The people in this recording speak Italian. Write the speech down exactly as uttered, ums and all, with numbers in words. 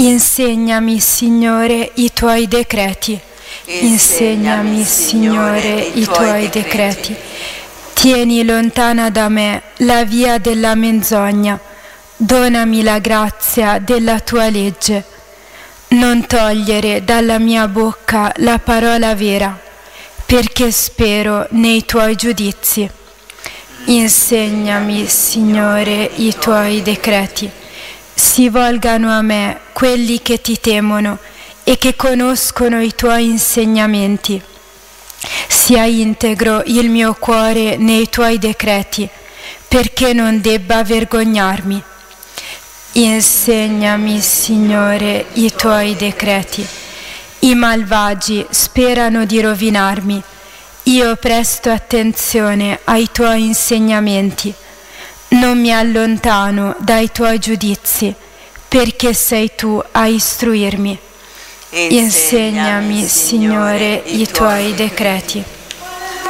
Insegnami, Signore, i tuoi decreti. Insegnami, Signore, i tuoi decreti. Tieni lontana da me la via della menzogna. Donami la grazia della tua legge. Non togliere dalla mia bocca la parola vera, perché spero nei tuoi giudizi. Insegnami, Signore, i tuoi decreti. Si volgano a me quelli che ti temono e che conoscono i tuoi insegnamenti. Sia integro il mio cuore nei tuoi decreti, perché non debba vergognarmi. Insegnami, Signore, i tuoi decreti. I malvagi sperano di rovinarmi. Io presto attenzione ai tuoi insegnamenti. Non mi allontano dai tuoi giudizi, perché sei tu a istruirmi. Insegnami, Signore, i tuoi decreti.